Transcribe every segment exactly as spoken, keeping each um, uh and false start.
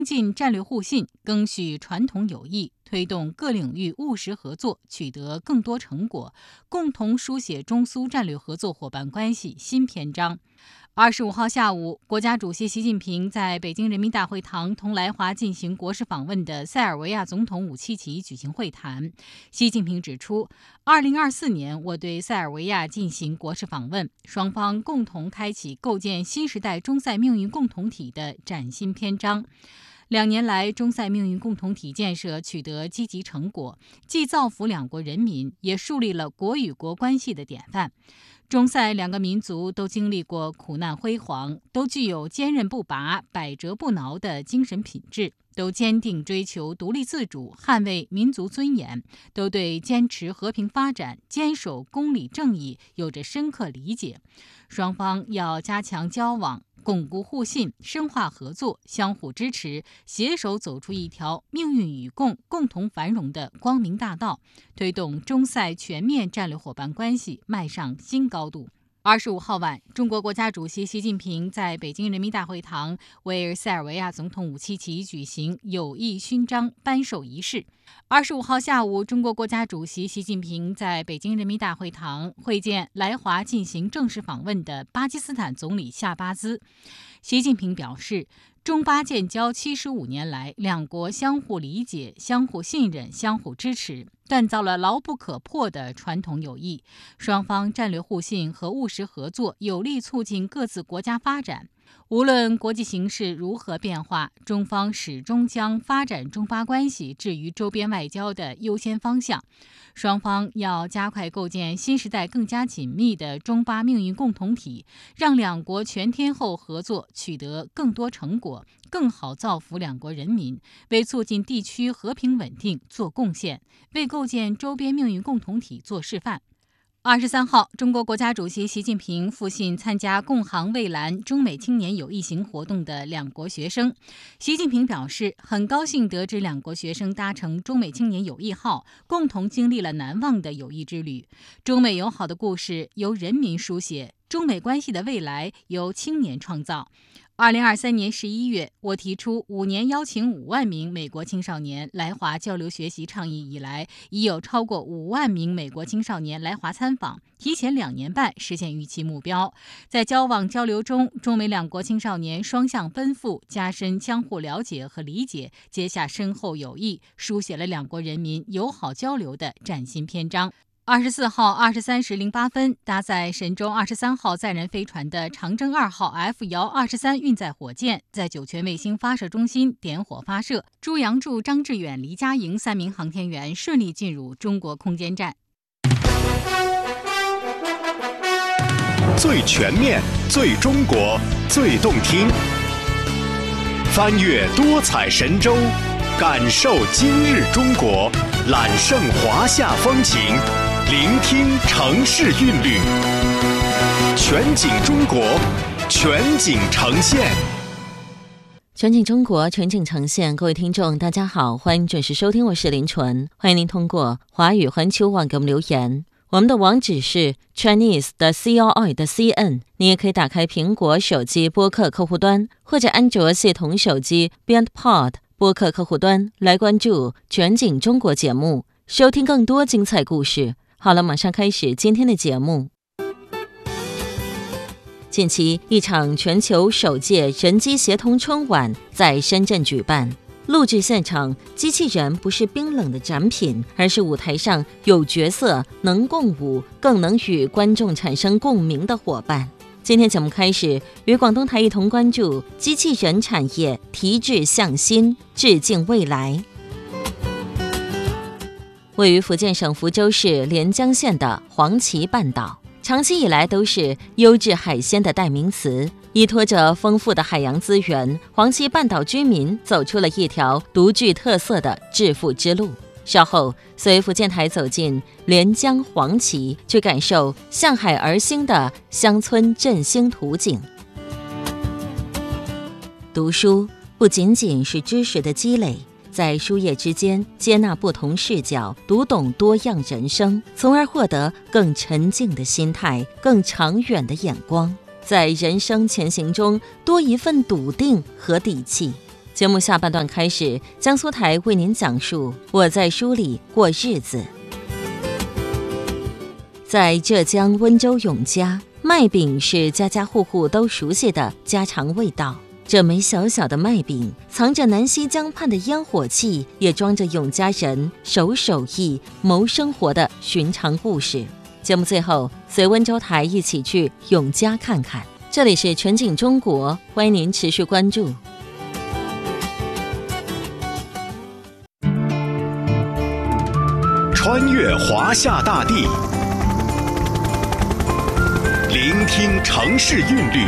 进战略互信，赓续传统友谊，推动各领域务实合作取得更多成果，共同书写中苏战略合作伙伴关系新篇章。二十五号下午，国家主席习近平在北京人民大会堂同来华进行国事访问的塞尔维亚总统武契奇举行会谈。习近平指出，二零二四年我对塞尔维亚进行国事访问，双方共同开启构建新时代中塞命运共同体的崭新篇章。两年来，中塞命运共同体建设取得积极成果，既造福两国人民，也树立了国与国关系的典范。中塞两个民族都经历过苦难辉煌，都具有坚韧不拔、百折不挠的精神品质，都坚定追求独立自主、捍卫民族尊严，都对坚持和平发展、坚守公理正义有着深刻理解。双方要加强交往，巩固互信，深化合作，相互支持，携手走出一条命运与共、共同繁荣的光明大道，推动中塞全面战略伙伴关系迈上新高度。二十五号晚，中国国家主席习近平在北京人民大会堂为塞尔维亚总统武契奇举行友谊勋章颁授仪式。二十五号下午，中国国家主席习近平在北京人民大会堂会见来华进行正式访问的巴基斯坦总理夏巴兹。习近平表示，中巴建交七十五年来，两国相互理解、相互信任、相互支持，锻造了牢不可破的传统友谊。双方战略互信和务实合作，有力促进各自国家发展。无论国际形势如何变化，中方始终将发展中巴关系置于周边外交的优先方向。双方要加快构建新时代更加紧密的中巴命运共同体，让两国全天候合作取得更多成果，更好造福两国人民，为促进地区和平稳定做贡献，为构建周边命运共同体做示范。二十三号，中国国家主席习近平复信参加共航蔚蓝中美青年友谊行活动的两国学生。习近平表示，很高兴得知两国学生搭乘中美青年友谊号，共同经历了难忘的友谊之旅。中美友好的故事由人民书写，中美关系的未来由青年创造。二零二三年十一月，我提出五年邀请五万名美国青少年来华交流学习倡议以来，已有超过五万名美国青少年来华参访，提前两年半实现预期目标。在交往交流中，中美两国青少年双向奔赴，加深相互了解和理解，结下深厚友谊，书写了两国人民友好交流的崭新篇章。二十四号二十三时零八分，搭载神舟二十三号载人飞船的长征二号 F 遥二十三运载火箭在酒泉卫星发射中心点火发射，朱杨柱、张志远、黎佳莹三名航天员顺利进入中国空间站。 最全面、最中国、最动听，翻越多彩神州，感受今日中国，揽胜华夏风情，聆听城市韵律，全景中国，全景呈现。 全景中国，全景呈现。各位听众大家好，欢迎准时收听，我是林纯。欢迎您通过华语环球网给我们留言，我们的网址是 Chinese 的 C L I 的 C N， 你也可以打开苹果手机播客客户端，或者安卓系统手机 BeyondPod 播客客户端来关注全景中国节目，收听更多精彩故事。好了，马上开始今天的节目。近期，一场全球首届人机协同春晚在深圳举办。录制现场，机器人不是冰冷的展品，而是舞台上有角色、能共舞、更能与观众产生共鸣的伙伴。今天节目开始，与广东台一同关注机器人产业提质向新，致敬未来。位于福建省福州市连江县的黄岐半岛，长期以来都是优质海鲜的代名词。依托着丰富的海洋资源，黄岐半岛居民走出了一条独具特色的致富之路。稍后，随福建台走进连江黄岐，去感受向海而兴的乡村振兴图景。读书不仅仅是知识的积累，在书页之间接纳不同视角，读懂多样人生，从而获得更沉静的心态，更长远的眼光，在人生前行中多一份笃定和底气。 节目下半段开始，江苏台为您讲述我在书里过日子。在浙江温州永嘉，麦饼是家家户户都熟悉的家常味道。这枚小小的麦饼，藏着南溪江畔的烟火气，也装着永嘉人守手艺、谋生活的寻常故事。节目最后，随温州台一起去永嘉看看。这里是全景中国，欢迎您持续关注。 穿越华夏大地，聆听城市韵律，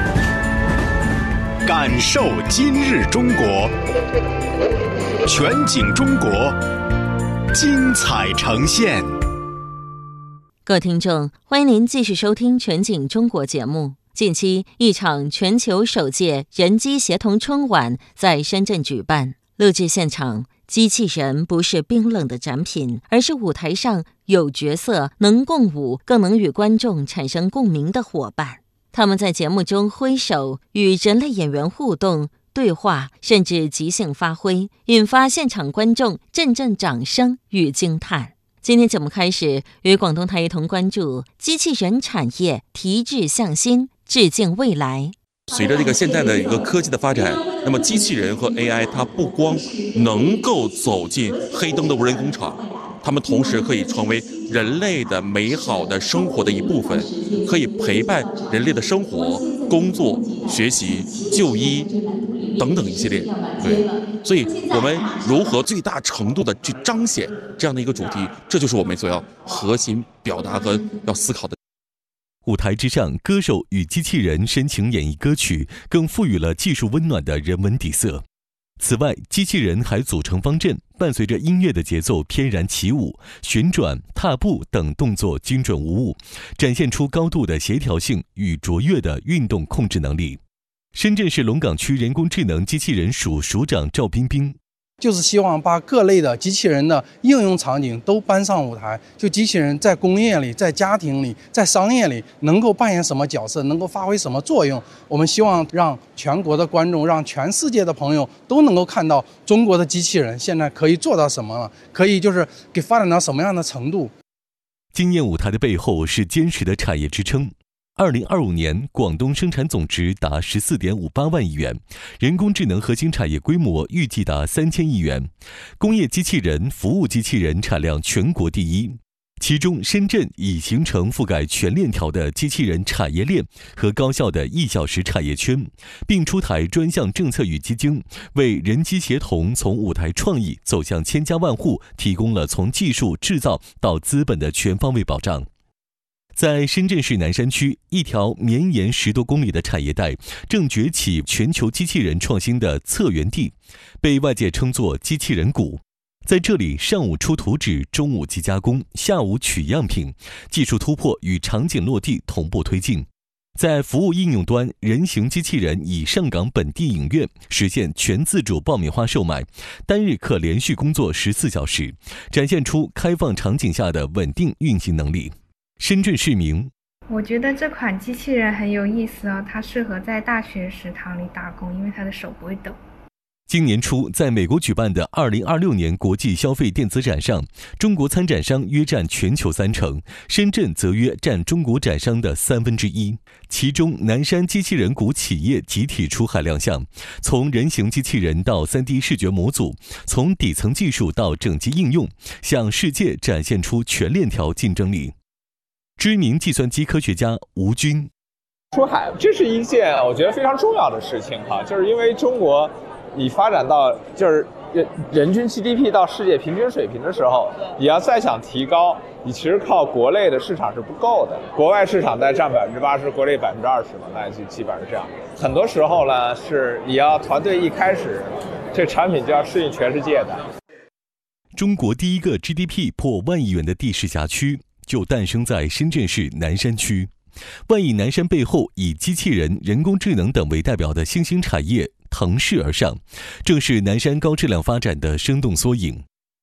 感受今日中国。全景中国，精彩呈现。 各位听众，欢迎您继续收听全景中国节目。近期，一场全球首届人机协同春晚在深圳举办。录制现场，机器人不是冰冷的展品，而是舞台上有角色、能共舞、更能与观众产生共鸣的伙伴。他们在节目中挥手，与人类演员互动、对话，甚至即兴发挥，引发现场观众阵阵掌声与惊叹。今天节目开始，与广东台一同关注机器人产业提质向新，致敬未来。 随着这个现在的一个科技的发展，那么机器人和 A I 它不光能够走进黑灯的无人工厂，它们同时可以成为人类的美好的生活的一部分，可以陪伴人类的生活、工作、学习、就医等等一系列。对，所以我们如何最大程度的去彰显这样的一个主题，这就是我们所要核心表达和要思考的。 舞台之上，歌手与机器人深情演绎歌曲，更赋予了技术温暖的人文底色。此外，机器人还组成方阵，伴随着音乐的节奏翩然起舞，旋转、踏步等动作精准无误，展现出高度的协调性与卓越的运动控制能力。深圳市龙岗区人工智能机器人署署长赵彬彬， 就是希望把各类的机器人的应用场景都搬上舞台，就机器人在工业里、在家庭里、在商业里能够扮演什么角色，能够发挥什么作用。我们希望让全国的观众，让全世界的朋友都能够看到中国的机器人现在可以做到什么了，可以就是给发展到什么样的程度。 惊艳舞台的背后是坚实的产业支撑。二零二五年，广东生产总值达十四点五八万亿元，人工智能核心产业规模预计达三千亿元，工业机器人、服务机器人产量全国第一。其中，深圳已形成覆盖全链条的机器人产业链和高效的一小时产业圈，并出台专项政策与基金，为人机协同从舞台创意走向千家万户提供了从技术、制造到资本的全方位保障。在深圳市南山区，一条绵延十多公里的产业带正崛起全球机器人创新的策源地，被外界称作机器人谷。在这里，上午出图纸，中午机加工，下午取样品，技术突破与场景落地同步推进。在服务应用端，人形机器人已上岗本地影院，实现全自主爆米花售卖，单日可连续工作十四小时，展现出开放场景下的稳定运行能力。深圳市民， 我觉得这款机器人很有意思哦，它适合在大学食堂里打工，因为它的手不会抖。 今年初，在美国举办的二零二六年国际消费电子展上，中国参展商约占全球三成，深圳则约占中国展商的三分之一。其中，南山机器人谷企业集体出海亮相，从人形机器人到 三 D 视觉模组，从底层技术到整机应用，向世界展现出全链条竞争力。知名计算机科学家吴军， 出海这是一件我觉得非常重要的事情哈，就是因为中国你发展到就是人人均 G D P 到世界平均水平的时候，你要再想提高，你其实靠国内的市场是不够的，国外市场在占百分之八十，国内百分之二十嘛，那就基本上是这样。很多时候呢，是你要团队一开始，这产品就要适应全世界的。 中国第一个 G D P 破万亿元的地市辖区就诞生在深圳市南山区。万亿南山背后，以机器人、人工智能等为代表的新兴产业腾势而上，正是南山高质量发展的生动缩影。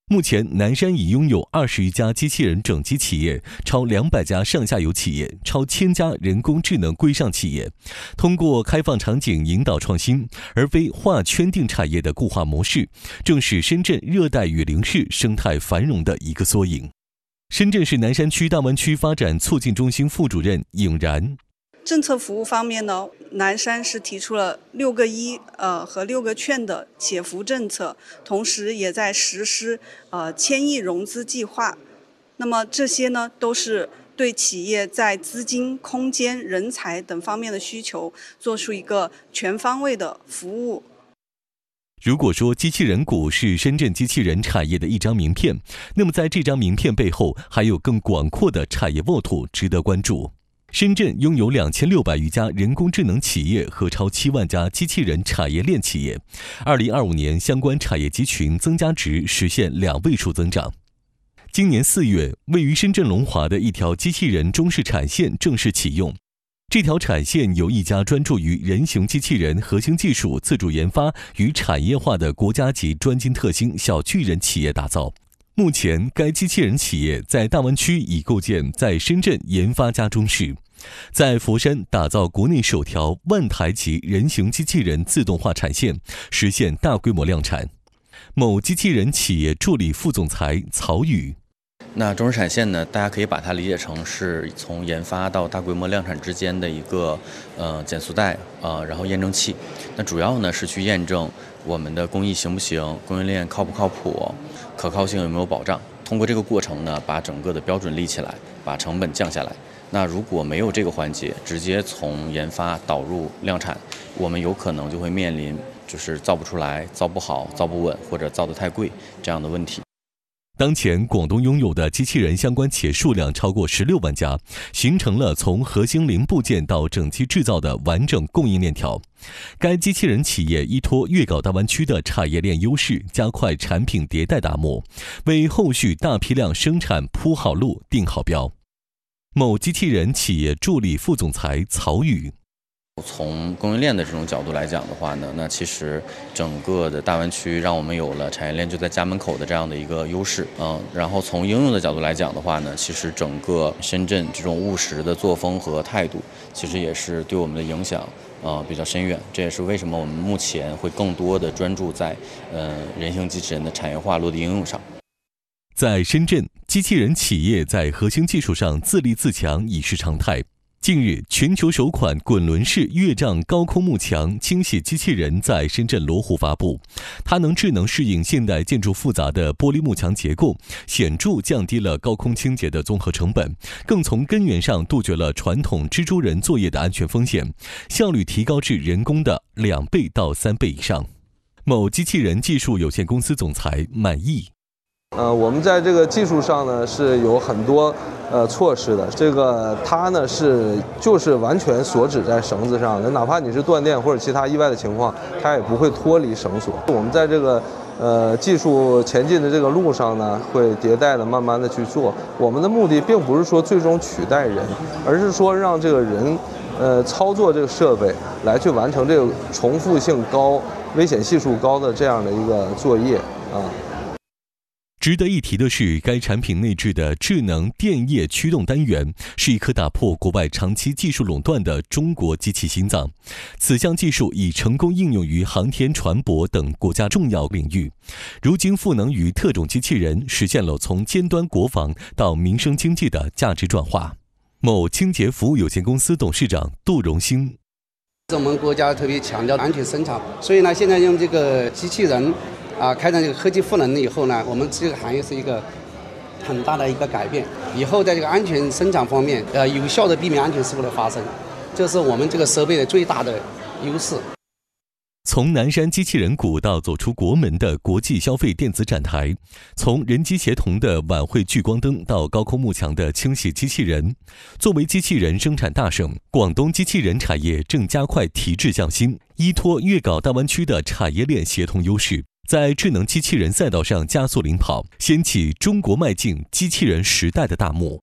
目前，南山已拥有二十余家机器人整机企业，超两百家上下游企业，超千家人工智能规上企业。通过开放场景引导创新，而非划圈定产业的固化模式，正是深圳热带雨林式生态繁荣的一个缩影。深圳市南山区大湾区发展促进中心副主任尹然。 政策服务方面呢，南山是提出了六个一呃和六个券的企业服务政策，同时也在实施呃千亿融资计划。那么这些呢，都是对企业在资金、空间、人才等方面的需求，做出一个全方位的服务。 如果说机器人股是深圳机器人产业的一张名片，那么在这张名片背后，还有更广阔的产业沃土值得关注。深圳拥有两千六百余家人工智能企业和超七万家机器人产业链企业。二零二五年相关产业集群增加值实现两位数增长。今年四月，位于深圳龙华的一条机器人中式产线正式启用。这条产线由一家专注于人形机器人核心技术自主研发与产业化的国家级专精特新小巨人企业打造。目前，该机器人企业在大湾区已构建在深圳研发家中室，在佛山打造国内首条万台级人形机器人自动化产线，实现大规模量产。某机器人企业助理副总裁曹宇。 那中式产线呢，大家可以把它理解成是从研发到大规模量产之间的一个呃减速带呃，然后验证器。那主要呢是去验证我们的工艺行不行，供应链靠不靠谱，可靠性有没有保障。通过这个过程呢，把整个的标准立起来，把成本降下来。那如果没有这个环节，直接从研发导入量产，我们有可能就会面临就是造不出来、造不好、造不稳或者造得太贵这样的问题。 当前，广东拥有的机器人相关企业数量超过十六万家，形成了从核心零部件到整机制造的完整供应链条。该机器人企业依托粤港大湾区的产业链优势，加快产品迭代打磨，为后续大批量生产铺好路、定好标。某机器人企业助理副总裁曹宇。 从供应链的这种角度来讲的话呢，那其实整个的大湾区让我们有了产业链就在家门口的这样的一个优势，嗯，然后从应用的角度来讲的话呢，其实整个深圳这种务实的作风和态度，其实也是对我们的影响呃比较深远。这也是为什么我们目前会更多的专注在呃人形机器人的产业化落地应用上。 在深圳，机器人企业在核心技术上自立自强已是常态。近日，全球首款滚轮式跃丈高空幕墙清洗机器人在深圳罗湖发布。它能智能适应现代建筑复杂的玻璃幕墙结构，显著降低了高空清洁的综合成本，更从根源上杜绝了传统蜘蛛人作业的安全风险，效率提高至人工的两倍到三倍以上。某机器人技术有限公司总裁满意。 呃，我们在这个技术上呢是有很多呃措施的。这个它呢是就是完全锁止在绳子上的，哪怕你是断电或者其他意外的情况，它也不会脱离绳索。我们在这个呃技术前进的这个路上呢，会迭代的慢慢的去做。我们的目的并不是说最终取代人，而是说让这个人呃操作这个设备来去完成这个重复性高、危险系数高的这样的一个作业啊。 值得一提的是，该产品内置的智能电液驱动单元是一颗打破国外长期技术垄断的中国机器心脏。此项技术已成功应用于航天、船舶等国家重要领域，如今赋能于特种机器人，实现了从尖端国防到民生经济的价值转化。某清洁服务有限公司董事长杜荣兴。 我们国家特别强调安全生产，所以呢，现在用这个机器人啊，开展这个科技赋能了以后呢，我们这个行业是一个很大的一个改变。以后在这个安全生产方面，呃，有效的避免安全事故的发生，这是我们这个设备的最大的优势。 从南山机器人谷到走出国门的国际消费电子展台，从人机协同的晚会聚光灯到高空幕墙的清洗机器人，作为机器人生产大省，广东机器人产业正加快提质降薪，依托粤港大湾区的产业链协同优势，在智能机器人赛道上加速领跑，掀起中国迈进机器人时代的大幕。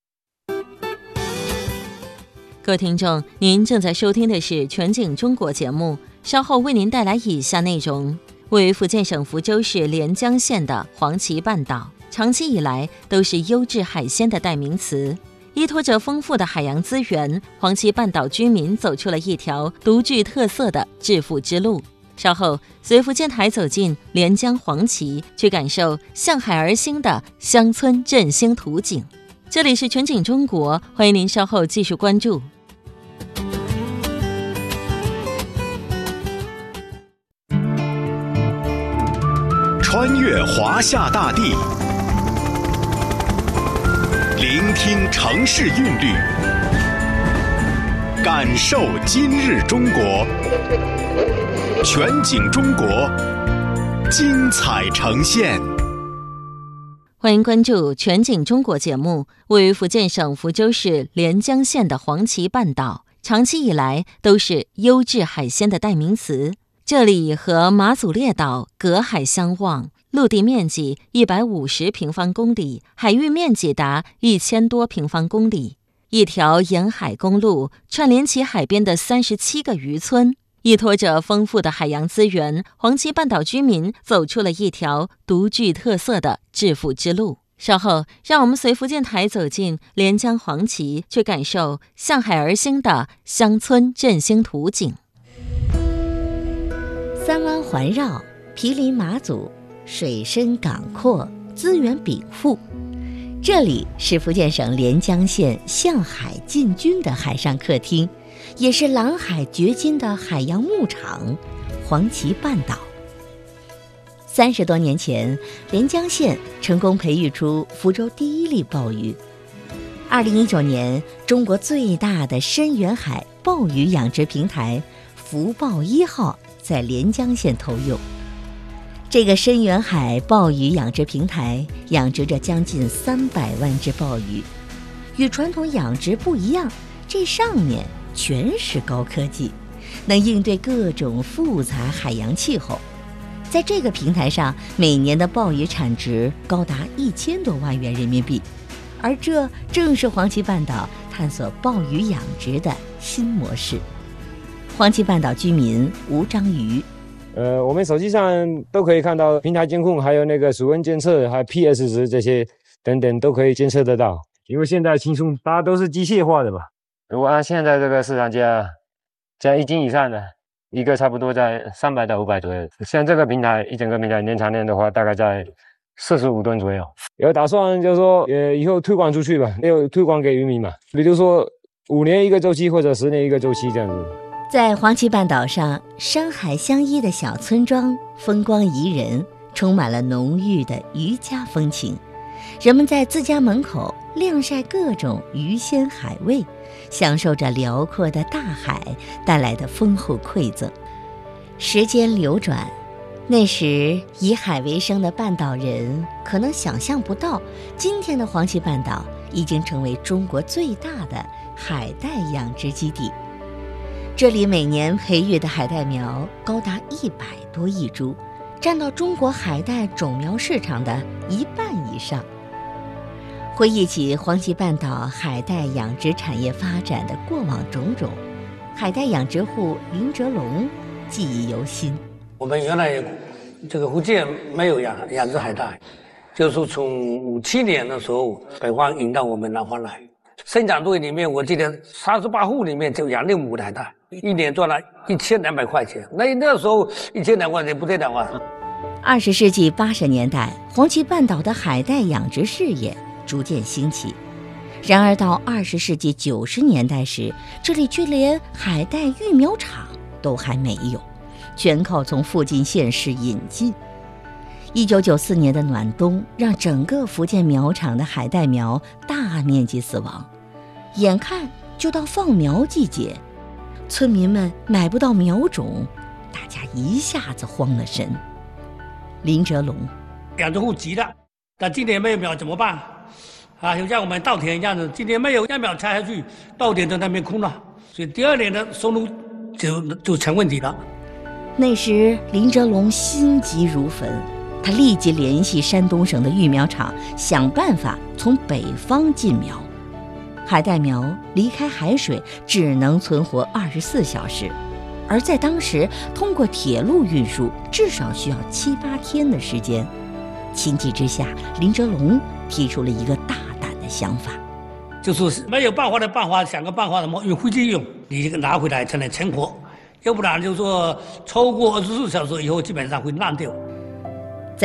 各位听众，您正在收听的是全景中国节目，稍后为您带来以下内容：位于福建省福州市连江县的黄岐半岛。 长期以来都是优质海鲜的代名词。依托着丰富的海洋资源，黄岐半岛居民走出了一条独具特色的致富之路。稍后，随福建台走进连江黄岐，去感受向海而兴的乡村振兴图景。这里是全景中国，欢迎您稍后继续关注。 穿越华夏大地，聆听城市韵律，感受今日中国。全景中国，精彩呈现。 欢迎关注全景中国节目。位于福建省福州市连江县的黄岐半岛，长期以来都是优质海鲜的代名词。这里和马祖列岛隔海相望，陆地面积一百五十平方公里，海域面积达一千多平方公里。一条沿海公路串联起海边的三十七个渔村。依托着丰富的海洋资源，黄岐半岛居民走出了一条独具特色的致富之路。稍后，让我们随福建台走进连江黄岐，去感受向海而兴的乡村振兴图景。 三湾环绕，毗邻马祖，水深港阔，资源禀赋。这里是福建省连江县向海进军的海上客厅，也是蓝海掘金的海洋牧场——黄岐半岛。三十多年前，连江县成功培育出福州第一例鲍鱼。二零一九年，中国最大的深远海鲍鱼养殖平台“福鲍一号”在连江县投用。这个深远海鲍鱼养殖平台养殖着将近三百万只鲍鱼，与传统养殖不一样，这上面全是高科技，能应对各种复杂海洋气候。在这个平台上，每年的鲍鱼产值高达一千多万元人民币，而这正是黄岐半岛探索鲍鱼养殖的新模式。黄岐半岛居民吴章瑜。 呃，我们手机上都可以看到平台监控，还有那个水温监测，还有 P S 值这些等等都可以监测得到。因为现在轻松，大家都是机械化的嘛。如果按现在这个市场价，这样一斤以上的，一个差不多在三百到五百左右。像这个平台，一整个平台年产量的话，大概在四十五吨左右。有打算就是说，呃，以后推广出去吧，有推广给渔民嘛。比如说五年一个周期，或者十年一个周期这样子。 在黄岐半岛上，山海相依的小村庄风光宜人，充满了浓郁的渔家风情。人们在自家门口晾晒各种鱼鲜海味，享受着辽阔的大海带来的丰厚馈赠。时间流转，那时以海为生的半岛人可能想象不到，今天的黄岐半岛已经成为中国最大的海带养殖基地。这里每年培育的海带苗高达一百多亿株，占到中国海带种苗市场的一半以上。回忆起黄岐半岛海带养殖产业发展的过往种种，海带养殖户林哲龙记忆犹新。 我们原来这个福建没有养养殖海带，就是从五七年的时候，北方引到我们南方来。生产队里面，我记得三十八户里面就养六亩海带，一年赚了一千两百块钱。那那时候一千两块钱不得了啊！ 二十世纪八十年代，黄岐半岛的海带养殖事业逐渐兴起。然而到二十世纪九十年代时，这里却连海带育苗场都还没有，全靠从附近县市引进。一九九四年的暖冬让整个福建苗场的海带苗大面积死亡，眼看就到放苗季节，村民们买不到苗种，大家一下子慌了神。林哲龙， 养殖户急了，但今年没有苗怎么办？啊，就像我们稻田一样的，今年没有秧苗插下去，稻田在那边空了，所以第二年的收入就就成问题了。 那时林哲龙心急如焚，他立即联系山东省的育苗场，想办法从北方进苗。海带苗离开海水只能存活二十四小时，而在当时通过铁路运输至少需要七八天的时间。 情急之下，林哲龙提出了一个大胆的想法， 就是没有办法的办法，想个办法什么用回去用，你拿回来才能存活，要不然就说超过二十四小时以后基本上会烂掉。